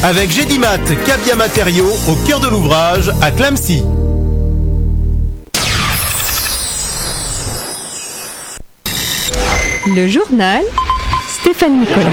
avec Gédimat Cabia Matériaux au cœur de l'ouvrage à Clamecy. Le journal Stéphane Nicolas.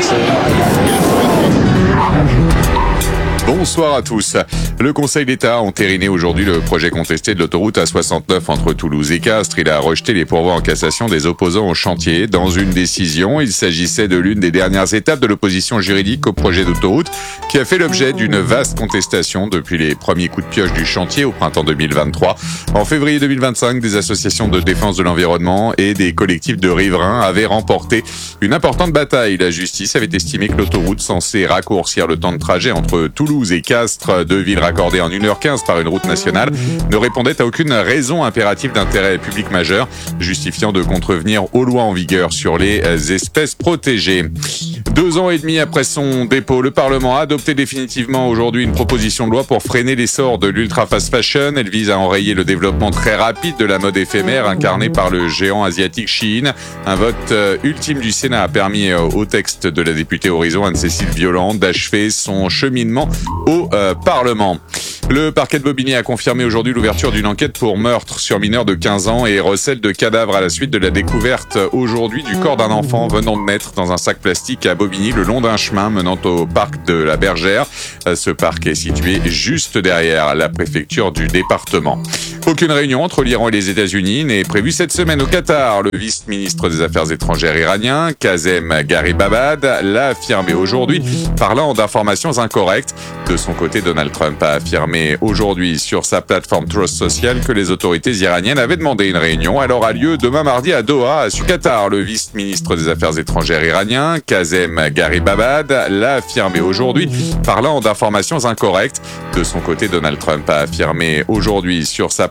Bonsoir à tous. Le Conseil d'État a entériné aujourd'hui le projet contesté de l'autoroute A69 entre Toulouse et Castres. Il a rejeté les pourvois en cassation des opposants au chantier. Dans une décision, il s'agissait de l'une des dernières étapes de l'opposition juridique au projet d'autoroute qui a fait l'objet d'une vaste contestation depuis les premiers coups de pioche du chantier au printemps 2023. En février 2025, des associations de défense de l'environnement et des collectifs de riverains avaient remporté une importante bataille. La justice avait estimé que l'autoroute censée raccourcir le temps de trajet entre Toulouse et Castres, deux villes raccordées en 1h15 par une route nationale, ne répondait à aucune raison impérative d'intérêt public majeur, justifiant de contrevenir aux lois en vigueur sur les espèces protégées. 2 ans et demi après son dépôt, le Parlement a adopté définitivement aujourd'hui une proposition de loi pour freiner l'essor de l'ultra fast fashion. Elle vise à enrayer le développement très rapide de la mode éphémère incarnée par le géant asiatique Shein. Un vote ultime du Sénat a permis au texte de la députée Horizon Anne-Cécile Violent d'achever son cheminement au Parlement. Le parquet de Bobigny a confirmé aujourd'hui l'ouverture d'une enquête pour meurtre sur mineur de 15 ans et recel de cadavres à la suite de la découverte aujourd'hui du corps d'un enfant venant de naître dans un sac plastique à Bobigny le long d'un chemin menant au parc de la Bergère. Ce parc est situé juste derrière la préfecture du département. Aucune réunion entre l'Iran et les États-Unis n'est prévue cette semaine au Qatar. Le vice-ministre des Affaires étrangères iranien, Kazem Garibabad, l'a affirmé aujourd'hui, parlant d'informations incorrectes. De son côté, Donald Trump a affirmé aujourd'hui sur sa plateforme Truth Social que les autorités iraniennes avaient demandé une réunion. Elle aura lieu demain mardi à Doha, au Qatar. Le vice-ministre des Affaires étrangères iranien, Kazem Garibabad, l'a affirmé aujourd'hui, parlant d'informations incorrectes. De son côté, Donald Trump a affirmé aujourd'hui sur sa